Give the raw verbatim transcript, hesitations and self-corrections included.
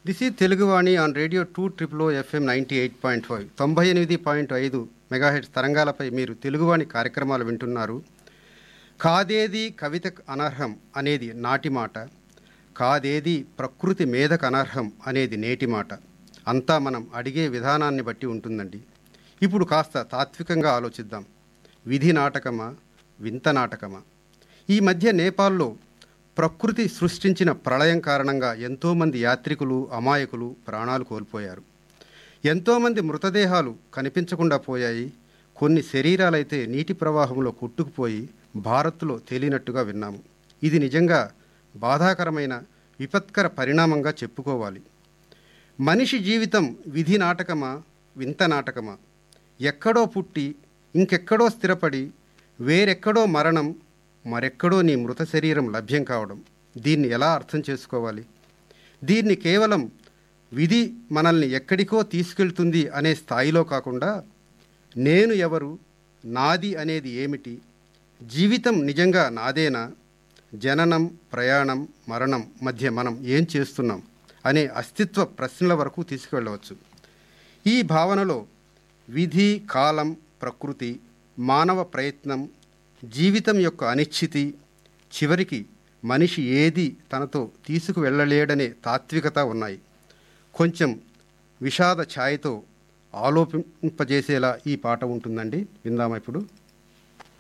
This is Teluguvani on radio two triple oh FM ninety eight point five తొంభై ఎనిమిది point ఐదు megahertz తరంగాలపై మీరు తెలుగువాణి కార్యక్రమాలు వింటున్నారు. కాదేది కవితకు అనర్హం అనేది నాటి మాట, కాదేది ప్రకృతి మేధకు అనర్హం అనేది నేటి మాట. అంతా మనం అడిగే విధానాన్ని బట్టి ఉంటుందండి. ఇప్పుడు కాస్త తాత్వికంగా ఆలోచిద్దాం. విధి నాటకమా, వింత నాటకమా? ఈ మధ్య నేపాల్లో ప్రకృతి సృష్టించిన ప్రళయం కారణంగా ఎంతోమంది యాత్రికులు, అమాయకులు ప్రాణాలు కోల్పోయారు. ఎంతోమంది మృతదేహాలు కనిపించకుండా పోయాయి. కొన్ని శరీరాలైతే నీటి ప్రవాహంలో కొట్టుకుపోయి భారత్లో తేలినట్టుగా విన్నాము. ఇది నిజంగా బాధాకరమైన విపత్కర పరిణామంగా చెప్పుకోవాలి. మనిషి జీవితం విధి నాటకమా, వింత నాటకమా? ఎక్కడో పుట్టి ఇంకెక్కడో స్థిరపడి వేరెక్కడో మరణం, మరెక్కడో నీ మృత శరీరం లభ్యం కావడం, దీన్ని ఎలా అర్థం చేసుకోవాలి? దీన్ని కేవలం విధి మనల్ని ఎక్కడికో తీసుకెళ్తుంది అనే స్థాయిలో కాకుండా, నేను ఎవరు, నాది అనేది ఏమిటి, జీవితం నిజంగా నాదేనా, జననం, ప్రయాణం, మరణం మధ్య మనం ఏం చేస్తున్నాం అనే అస్తిత్వ ప్రశ్నల వరకు తీసుకువెళ్ళవచ్చు. ఈ భావనలో విధి, కాలం, ప్రకృతి, మానవ ప్రయత్నం, జీవితం యొక్క అనిశ్చితి, చివరికి మనిషి ఏది తనతో తీసుకువెళ్ళలేడనే తాత్వికత ఉన్నాయి. కొంచెం విషాద ఛాయతో ఆలోపింపజేసేలా ఈ పాట ఉంటుందండి. విందామా ఇప్పుడు.